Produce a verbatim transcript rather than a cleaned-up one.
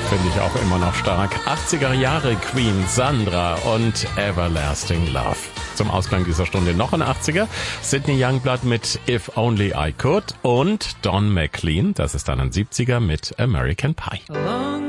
Finde ich auch immer noch stark. achtziger Jahre Queen, Sandra und Everlasting Love. Zum Ausklang dieser Stunde noch ein achtziger. Sidney Youngblood mit If Only I Could und Don McLean, das ist dann ein siebziger mit American Pie. Alone.